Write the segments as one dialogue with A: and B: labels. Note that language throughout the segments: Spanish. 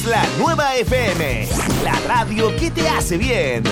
A: La Nueva FM, la radio que te hace bien.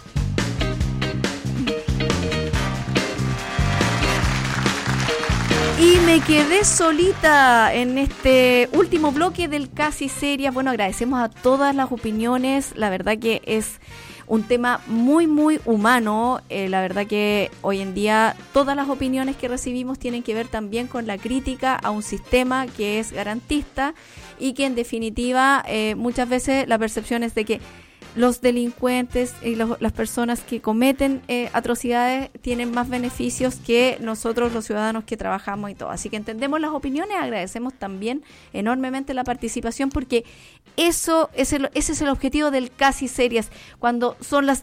B: Y me quedé solita en este último bloque del Casi Serias. Bueno, agradecemos a todas las opiniones. La verdad que es un tema muy, muy humano. La verdad que hoy en día todas las opiniones que recibimos tienen que ver también con la crítica a un sistema que es garantista y que en definitiva muchas veces la percepción es de que los delincuentes y las personas que cometen atrocidades tienen más beneficios que nosotros los ciudadanos que trabajamos y todo. Así que entendemos las opiniones, agradecemos también enormemente la participación porque ese es el objetivo del Casi Serias. Cuando son las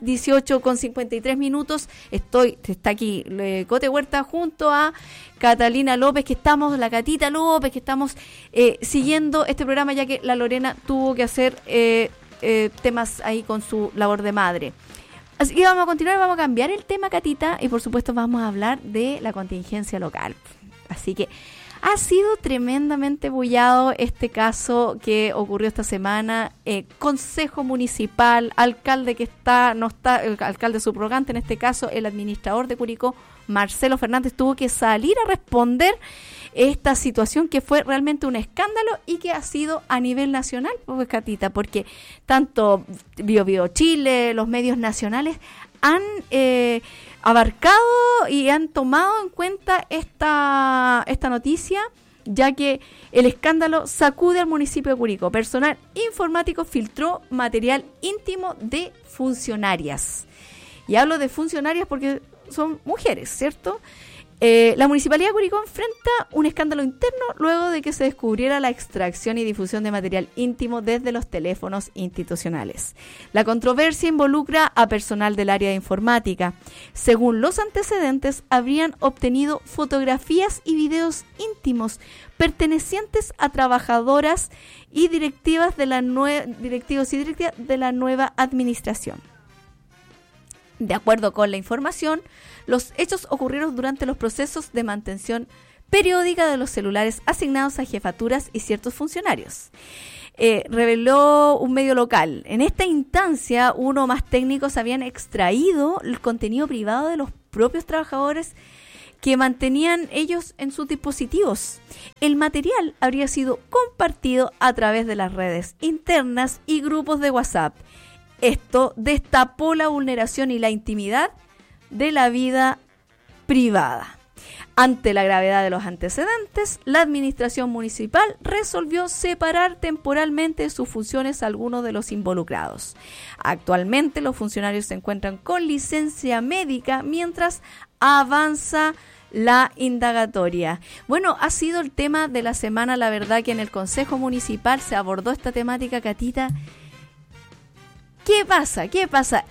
B: 18:53, está aquí Cote Huerta junto a Catalina López, la Catita López, que estamos siguiendo este programa ya que la Lorena tuvo que hacer temas ahí con su labor de madre. Así que vamos a continuar, vamos a cambiar el tema, Catita, y por supuesto vamos a hablar de la contingencia local. Así que ha sido tremendamente bullado este caso que ocurrió esta semana. Consejo municipal, alcalde el alcalde subrogante, en este caso el administrador de Curicó, Marcelo Fernández, tuvo que salir a responder esta situación que fue realmente un escándalo y que ha sido a nivel nacional, pues, Catita, porque tanto Bio Chile, los medios nacionales han abarcado y han tomado en cuenta esta noticia, ya que el escándalo sacude al municipio de Curicó. Personal informático filtró material íntimo de funcionarias. Y hablo de funcionarias porque son mujeres, ¿cierto? La Municipalidad de Curicó enfrenta un escándalo interno luego de que se descubriera la extracción y difusión de material íntimo desde los teléfonos institucionales. La controversia involucra a personal del área de informática. Según los antecedentes, habrían obtenido fotografías y videos íntimos pertenecientes a trabajadoras y directivos y directivas de la nueva administración. De acuerdo con la información, los hechos ocurrieron durante los procesos de mantención periódica de los celulares asignados a jefaturas y ciertos funcionarios. Reveló un medio local. En esta instancia, uno o más técnicos habían extraído el contenido privado de los propios trabajadores que mantenían ellos en sus dispositivos. El material habría sido compartido a través de las redes internas y grupos de WhatsApp. Esto destapó la vulneración y la intimidad de la vida privada. Ante la gravedad de los antecedentes, la administración municipal resolvió separar temporalmente de sus funciones a algunos de los involucrados. Actualmente los funcionarios se encuentran con licencia médica mientras avanza la indagatoria. Bueno, ha sido el tema de la semana, la verdad que en el Consejo Municipal se abordó esta temática, Catita. ¿Qué pasa? ¿Qué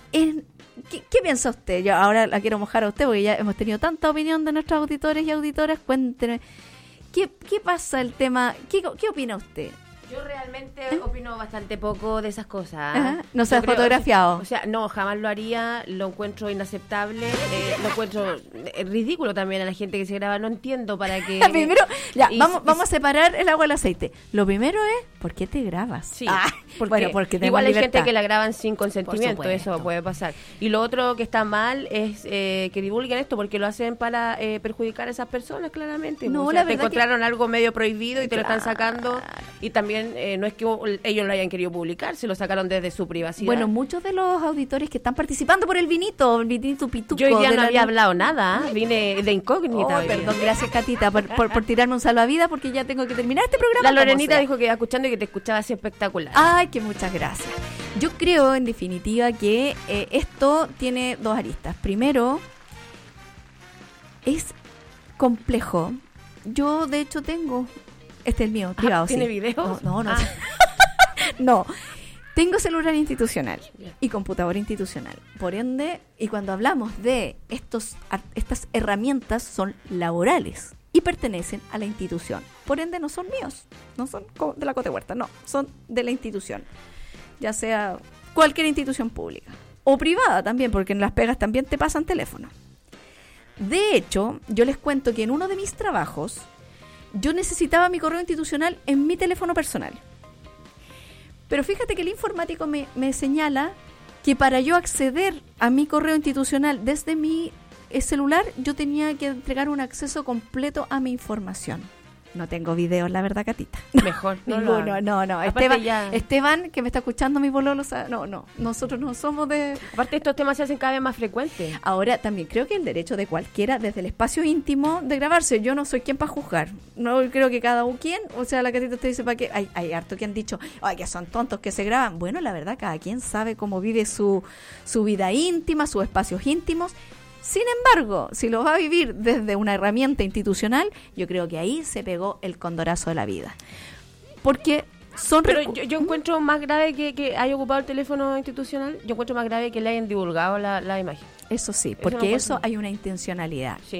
B: piensa usted? Yo ahora la quiero mojar a usted porque ya hemos tenido tanta opinión de nuestros auditores y auditoras. Cuénteme, ¿qué pasa el tema? ¿Qué opina usted?
C: Yo realmente opino bastante poco de esas cosas.
B: Ajá. ¿No se ha fotografiado?
C: O sea, no, jamás lo haría. Lo encuentro inaceptable. Lo encuentro ridículo también a la gente que se graba. No entiendo para qué.
B: Primero, vamos a separar el agua del aceite. Lo primero es, ¿por qué te grabas?
C: Sí,
B: porque
C: igual hay
B: libertad.
C: Gente que la graban sin consentimiento. Eso puede pasar. Y lo otro que está mal es que divulguen esto porque lo hacen para perjudicar a esas personas, claramente.
B: No,
C: o sea,
B: la
C: te
B: verdad
C: encontraron algo medio prohibido y te lo están sacando. Y también no es que ellos lo hayan querido publicar, se lo sacaron desde su privacidad.
B: Bueno, muchos de los auditores que están participando por el vinito pituco.
C: Yo hoy día no había hablado nada, vine de incógnita.
B: Perdón, gracias, Catita, por tirarme un salvavidas porque ya tengo que terminar este programa.
C: La Lorenita dijo que iba escuchando y que te escuchaba así espectacular.
B: Ay, que muchas gracias. Yo creo, en definitiva, que esto tiene dos aristas. Primero, es complejo. Yo, de hecho, tengo... Este es el mío, privado.
C: ¿Tiene
B: sí.
C: videos?
B: No. No. Tengo celular institucional y computadora institucional. Por ende, y cuando hablamos de estas herramientas son laborales y pertenecen a la institución. Por ende, no son míos. No son de la Cote Huerta, no. Son de la institución. Ya sea cualquier institución pública. O privada también, porque en las pegas también te pasan teléfono. De hecho, yo les cuento que en uno de mis trabajos... yo necesitaba mi correo institucional en mi teléfono personal. Pero fíjate que el informático me señala que para yo acceder a mi correo institucional desde mi celular, yo tenía que entregar un acceso completo a mi información. No tengo videos, la verdad, Catita.
C: Mejor.
B: Ninguno, no. Esteban, que me está escuchando mi pololo, no, nosotros no somos de...
C: Aparte, estos temas se hacen cada vez más frecuentes.
B: Ahora, también creo que el derecho de cualquiera, desde el espacio íntimo, de grabarse. Yo no soy quien para juzgar. No creo que cada quien, o sea, la Catita te dice para qué. Hay harto que han dicho, ay, que son tontos que se graban. Bueno, la verdad, cada quien sabe cómo vive su vida íntima, sus espacios íntimos. Sin embargo, si lo va a vivir desde una herramienta institucional, yo creo que ahí se pegó el condorazo de la vida. Porque son...
C: Pero yo encuentro más grave que haya ocupado el teléfono institucional, yo encuentro más grave que le hayan divulgado la imagen.
B: Eso sí, porque eso hay una intencionalidad.
C: Sí.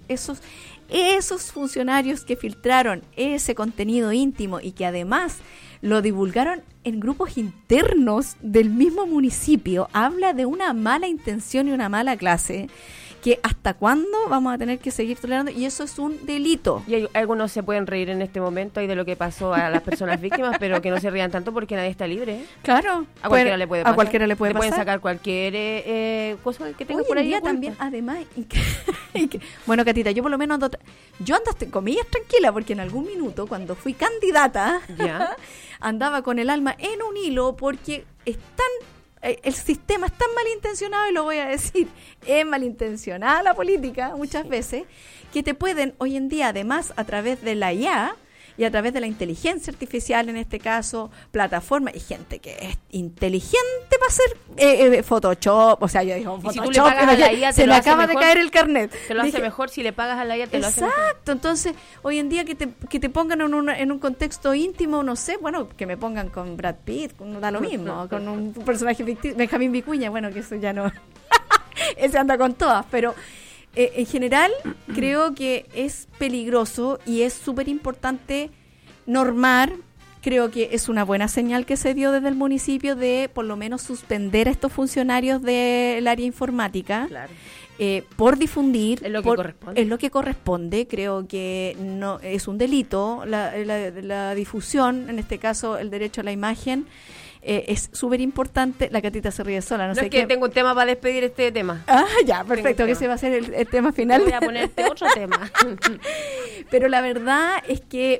B: Esos funcionarios que filtraron ese contenido íntimo y que además lo divulgaron en grupos internos del mismo municipio, habla de una mala intención y una mala clase que hasta cuándo vamos a tener que seguir tolerando, y eso es un delito.
C: Y algunos se pueden reír en este momento y de lo que pasó a las personas víctimas, pero que no se rían tanto porque nadie está libre, ¿eh?
B: Claro.
C: A cualquiera le puede pasar.
B: A cualquiera le puede pasar.
C: Pueden sacar cualquier cosa que tenga
B: hoy
C: por ahí.
B: Hoy en día también, además... Bueno, Catita, yo por lo menos ando comillas tranquila, porque en algún minuto, cuando fui candidata, andaba con el alma en un hilo, porque el sistema es tan malintencionado, y lo voy a decir, es malintencionada la política muchas veces, que te pueden hoy en día, además, a través de la IA y a través de la inteligencia artificial, en este caso, plataforma, y gente que es inteligente para hacer Photoshop, o sea, yo digo Photoshop,
C: si tú le pagas a la IA,
B: se me acaba de caer el carnet.
C: Te lo hace mejor si le pagas a la IA, te lo hace mejor.
B: Exacto, entonces, hoy en día que te pongan en un contexto íntimo, no sé, bueno, que me pongan con Brad Pitt, da lo mismo, con un personaje ficticio, Benjamín Vicuña, bueno, que eso ya no, ese anda con todas, pero... en general, creo que es peligroso y es súper importante normar. Creo que es una buena señal que se dio desde el municipio de por lo menos suspender a estos funcionarios del área informática.
C: Claro.
B: Por difundir.
C: Es lo que corresponde.
B: Es lo que corresponde. Creo que no es un delito la difusión, en este caso el derecho a la imagen. Es súper importante. La Catita se ríe sola, no sé
C: es que
B: qué.
C: Tengo un tema para despedir este tema.
B: Ya, perfecto, que ese va a ser el tema final.
C: Voy a ponerte otro tema.
B: Pero la verdad es que